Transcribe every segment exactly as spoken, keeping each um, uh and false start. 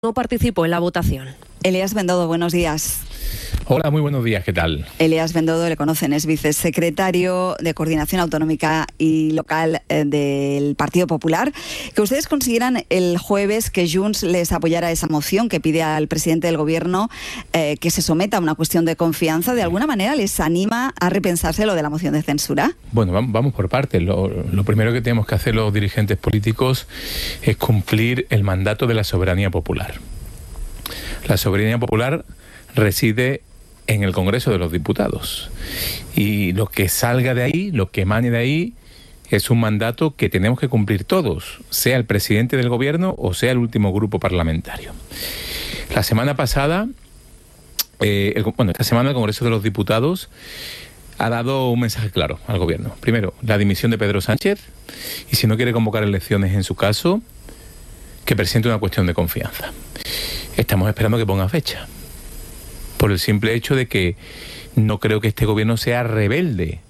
No participó en la votación. Elías Bendodo, buenos días. Hola, muy buenos días, ¿qué tal? Elías Bendodo, le conocen, es vicesecretario de Coordinación Autonómica y Local eh, del Partido Popular. Que ustedes consiguieran el jueves que Junts les apoyara esa moción que pide al presidente del Gobierno eh, que se someta a una cuestión de confianza, ¿de alguna manera les anima a repensarse lo de la moción de censura? Bueno, vamos por partes. Lo, lo primero que tenemos que hacer los dirigentes políticos es cumplir el mandato de la soberanía popular. La soberanía popular reside en el Congreso de los Diputados. Y lo que salga de ahí, lo que emane de ahí, es un mandato que tenemos que cumplir todos, sea el presidente del Gobierno o sea el último grupo parlamentario. La semana pasada, eh, el, bueno, esta semana el Congreso de los Diputados ha dado un mensaje claro al Gobierno. Primero, la dimisión de Pedro Sánchez, y si no quiere convocar elecciones en su caso, que presente una cuestión de confianza. Estamos esperando que ponga fecha, por el simple hecho de que no creo que este gobierno sea rebelde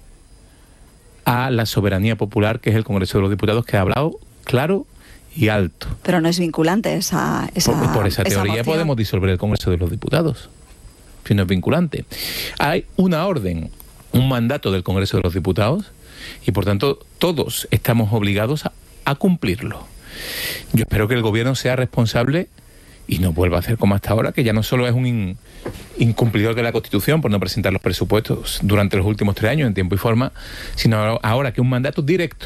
a la soberanía popular, que es el Congreso de los Diputados, que ha hablado claro y alto. Pero no es vinculante esa, esa Por, por esa teoría esa podemos disolver el Congreso de los Diputados, si no es vinculante. Hay una orden, un mandato del Congreso de los Diputados, y por tanto todos estamos obligados a, a cumplirlo. Yo espero que el gobierno sea responsable y no vuelva a hacer como hasta ahora, que ya no solo es un in, incumplidor de la Constitución por no presentar los presupuestos durante los últimos tres años en tiempo y forma, sino ahora que un mandato directo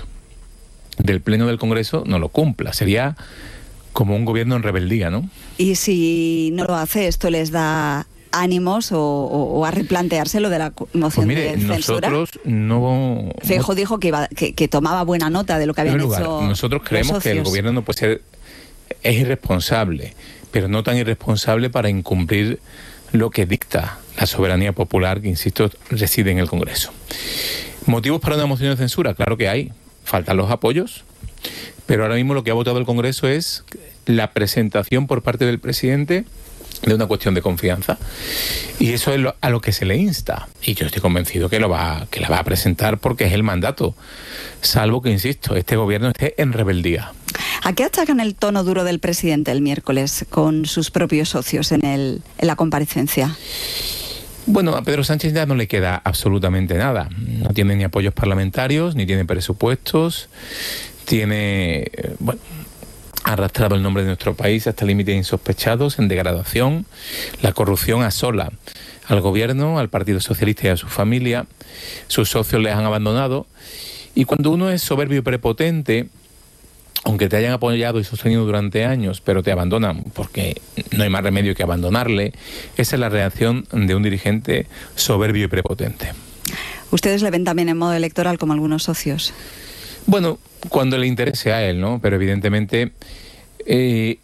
del Pleno del Congreso no lo cumpla. Sería como un gobierno en rebeldía, ¿no? Y si no lo hace, ¿esto les da ánimos o, o, o a replantearse lo de la moción pues mire, de censura? Nosotros no... Feijóo dijo que, iba, que, que tomaba buena nota de lo que habían lugar, hecho nosotros creemos que el gobierno no puede ser... Es irresponsable, pero no tan irresponsable para incumplir lo que dicta la soberanía popular, que, insisto, reside en el Congreso. ¿Motivos para una moción de censura? Claro que hay. Faltan los apoyos, pero ahora mismo lo que ha votado el Congreso es la presentación por parte del presidente de una cuestión de confianza, y eso es lo, a lo que se le insta, y yo estoy convencido que lo va que la va a presentar porque es el mandato, salvo que, insisto, este gobierno esté en rebeldía. ¿A qué achacan el tono duro del presidente el miércoles con sus propios socios en, el, en la comparecencia? Bueno, a Pedro Sánchez ya no le queda absolutamente nada. No tiene ni apoyos parlamentarios, ni tiene presupuestos, tiene... bueno, ha arrastrado el nombre de nuestro país hasta límites insospechados, en degradación. La corrupción asola al gobierno, al Partido Socialista y a su familia. Sus socios les han abandonado. Y cuando uno es soberbio y prepotente, aunque te hayan apoyado y sostenido durante años, pero te abandonan porque no hay más remedio que abandonarle, esa es la reacción de un dirigente soberbio y prepotente. ¿Ustedes le ven también en modo electoral como algunos socios? Bueno, cuando le interese a él, ¿no? Pero evidentemente, eh,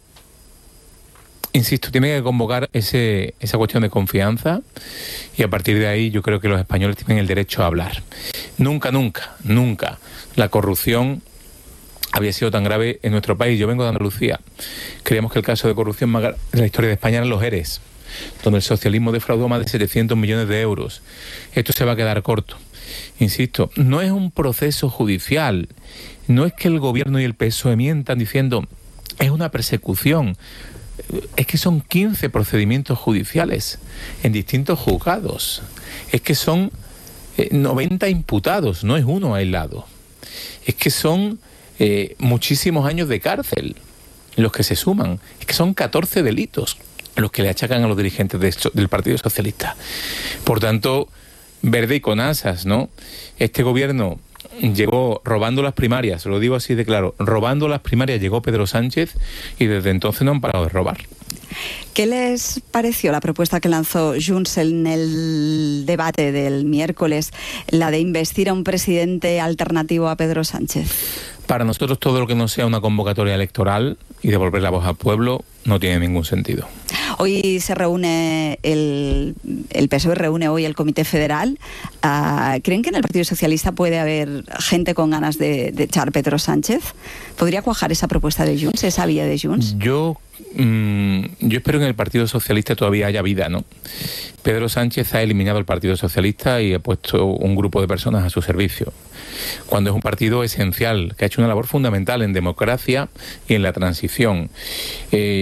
insisto, tiene que convocar ese, esa cuestión de confianza, y a partir de ahí yo creo que los españoles tienen el derecho a hablar. Nunca, nunca, nunca la corrupción había sido tan grave en nuestro país. Yo vengo de Andalucía. Creemos que el caso de corrupción más grave de la historia de España eran los ERES, donde el socialismo defraudó más de setecientos millones de euros. Esto se va a quedar corto. Insisto, no es un proceso judicial, no es que el gobierno y el P S O E mientan diciendo es una persecución, es que son quince procedimientos judiciales en distintos juzgados, es que son eh, noventa imputados, no es uno aislado, es que son eh, muchísimos años de cárcel los que se suman, es que son catorce delitos los que le achacan a los dirigentes de, del Partido Socialista. Por tanto, verde y con asas, ¿no? Este gobierno llegó robando las primarias, lo digo así de claro, robando las primarias llegó Pedro Sánchez, y desde entonces no han parado de robar. ¿Qué les pareció la propuesta que lanzó Junts en el debate del miércoles, la de investir a un presidente alternativo a Pedro Sánchez? Para nosotros todo lo que no sea una convocatoria electoral y devolver la voz al pueblo no tiene ningún sentido. Hoy se reúne el, el P S O E reúne hoy el Comité Federal. Uh, ¿Creen que en el Partido Socialista puede haber gente con ganas de, de echar a Pedro Sánchez? ¿Podría cuajar esa propuesta de Junts, esa vía de Junts? Yo, mmm, yo espero que en el Partido Socialista todavía haya vida, ¿no? Pedro Sánchez ha eliminado el Partido Socialista y ha puesto un grupo de personas a su servicio, cuando es un partido esencial, que ha hecho una labor fundamental en democracia y en la transición. Eh,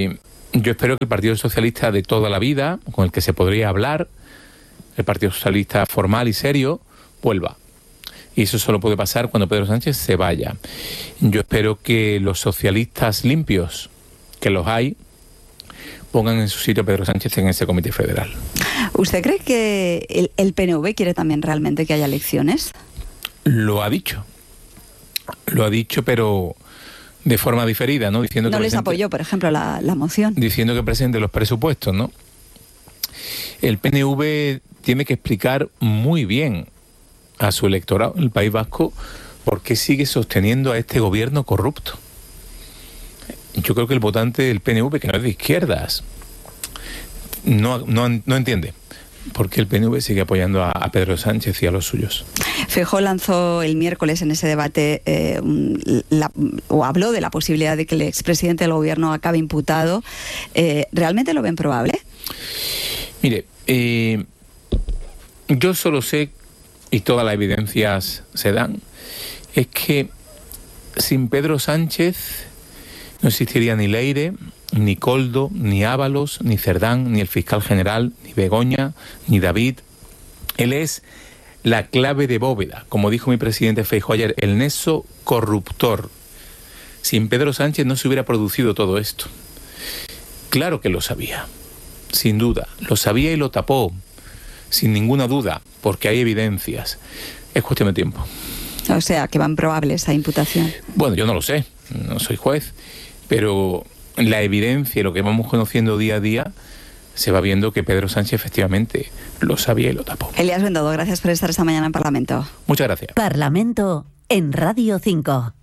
yo espero que el Partido Socialista de toda la vida, con el que se podría hablar, el Partido Socialista formal y serio, vuelva. Y eso solo puede pasar cuando Pedro Sánchez se vaya. Yo espero que los socialistas limpios, que los hay, pongan en su sitio a Pedro Sánchez en ese comité federal. ¿Usted cree que el, el P N V quiere también realmente que haya elecciones? Lo ha dicho. Lo ha dicho, pero de forma diferida, ¿no? Diciendo no que les presente, apoyó, por ejemplo, la, la moción. Diciendo que presente los presupuestos, ¿no? El P N V tiene que explicar muy bien a su electorado, el País Vasco, por qué sigue sosteniendo a este gobierno corrupto. Yo creo que el votante del P N V, que no es de izquierdas, no, no, no entiende por qué el P N V sigue apoyando a, a Pedro Sánchez y a los suyos. Feijóo lanzó el miércoles en ese debate eh, la, o habló de la posibilidad de que el expresidente del gobierno acabe imputado. Eh, ¿Realmente lo ven probable? Mire, eh, yo solo sé, y todas las evidencias se dan, es que sin Pedro Sánchez no existiría ni Leire, ni Koldo, ni Ábalos, ni Cerdán, ni el fiscal general, ni Begoña, ni David. Él es la clave de bóveda, como dijo mi presidente Feijóo ayer, el nexo corruptor. Sin Pedro Sánchez no se hubiera producido todo esto. Claro que lo sabía, sin duda. Lo sabía y lo tapó, sin ninguna duda, porque hay evidencias. Es cuestión de tiempo. O sea, que van probables esa imputación. Bueno, yo no lo sé, no soy juez, pero la evidencia, lo que vamos conociendo día a día, se va viendo que Pedro Sánchez efectivamente lo sabía y lo tapó. Elías Bendodo, gracias por estar esta mañana en Parlamento. Muchas gracias. Parlamento en Radio cinco.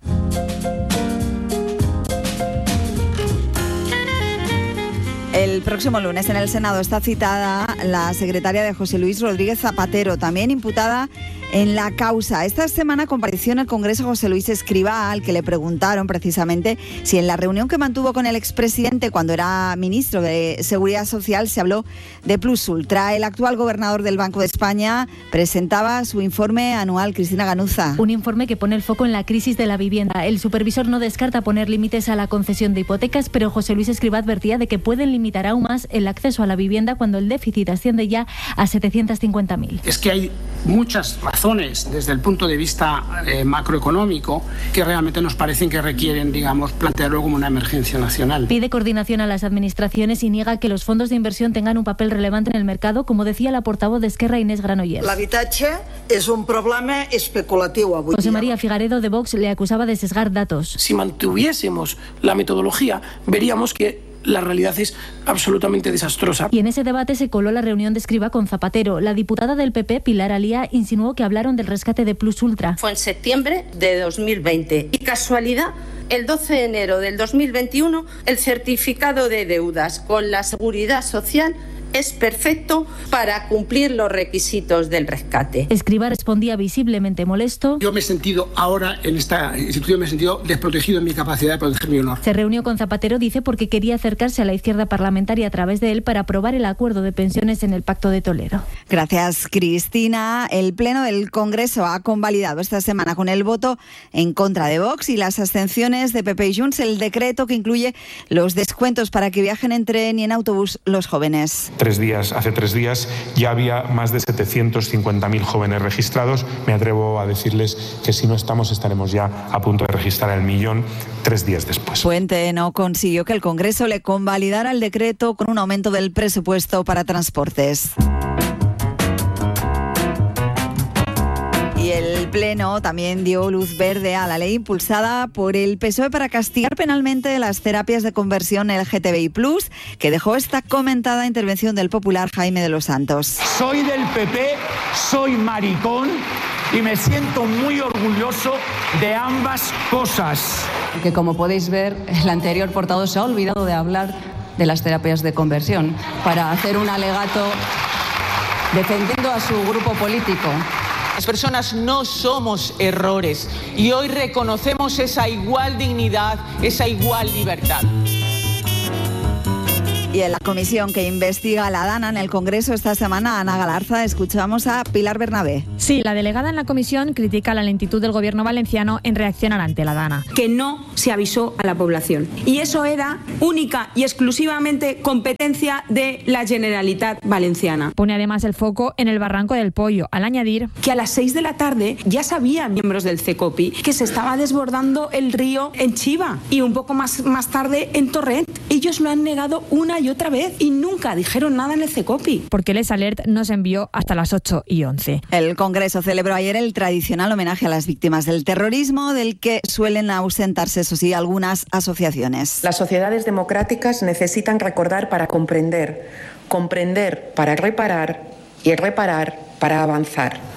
El próximo lunes en el Senado está citada la secretaria de José Luis Rodríguez Zapatero, también imputada en la causa. Esta semana compareció en el Congreso José Luis Escrivá, al que le preguntaron precisamente si en la reunión que mantuvo con el expresidente cuando era ministro de Seguridad Social se habló de Plus Ultra. El actual gobernador del Banco de España presentaba su informe anual. Cristina Ganuza. Un informe que pone el foco en la crisis de la vivienda. El supervisor no descarta poner límites a la concesión de hipotecas, pero José Luis Escrivá advertía de que pueden limitar aún más el acceso a la vivienda cuando el déficit asciende ya a setecientos cincuenta mil. Es que hay muchas razones desde el punto de vista eh, macroeconómico que realmente nos parecen que requieren, digamos, plantearlo como una emergencia nacional. Pide coordinación a las administraciones y niega que los fondos de inversión tengan un papel relevante en el mercado, como decía la portavoz de Esquerra, Inés Granollers. L'habitatge és un problema especulatiu avui. José María Figaredo de Vox le acusaba de sesgar datos. Si mantuviésemos la metodología, veríamos que la realidad es absolutamente desastrosa. Y en ese debate se coló la reunión de Escrivá con Zapatero. La diputada del P P, Pilar Alía, insinuó que hablaron del rescate de Plus Ultra. Fue en septiembre de dos mil veinte. Y casualidad, el doce de enero del dos mil veintiuno, el certificado de deudas con la Seguridad Social es perfecto para cumplir los requisitos del rescate. Escrivá respondía visiblemente molesto. Yo me he sentido ahora en esta institución, me he sentido desprotegido en mi capacidad de proteger mi honor. Se reunió con Zapatero, dice, porque quería acercarse a la izquierda parlamentaria a través de él para aprobar el acuerdo de pensiones en el Pacto de Toledo. Gracias, Cristina. El Pleno del Congreso ha convalidado esta semana con el voto en contra de Vox y las abstenciones de P P y Junts el decreto que incluye los descuentos para que viajen en tren y en autobús los jóvenes. Tres días, hace tres días ya había más de setecientos cincuenta mil jóvenes registrados. Me atrevo a decirles que si no estamos, estaremos ya a punto de registrar el millón tres días después. Puente no consiguió que el Congreso le convalidara el decreto con un aumento del presupuesto para transportes. Y el Pleno también dio luz verde a la ley impulsada por el P S O E para castigar penalmente las terapias de conversión L G T B I plus, que dejó esta comentada intervención del popular Jaime de los Santos. Soy del P P, soy maricón y me siento muy orgulloso de ambas cosas. Que como podéis ver, el anterior portavoz se ha olvidado de hablar de las terapias de conversión para hacer un alegato defendiendo a su grupo político. Las personas no somos errores y hoy reconocemos esa igual dignidad, esa igual libertad. Y en la comisión que investiga la DANA en el Congreso esta semana, Ana Galarza, escuchamos a Pilar Bernabé. Sí, la delegada en la comisión critica la lentitud del gobierno valenciano en reaccionar ante la DANA. Que no se avisó a la población. Y eso era única y exclusivamente competencia de la Generalitat Valenciana. Pone además el foco en el Barranco del Pollo, al añadir que a las seis de la tarde ya sabían miembros del CECOPI que se estaba desbordando el río en Chiva y un poco más, más tarde en Torrent. Ellos lo han negado una y otra vez y nunca dijeron nada en el CECOPI. Porque el Alert no se envió hasta las ocho y once. El Congreso celebró ayer el tradicional homenaje a las víctimas del terrorismo, del que suelen ausentarse, eso sí, algunas asociaciones. Las sociedades democráticas necesitan recordar para comprender, comprender para reparar y reparar para avanzar.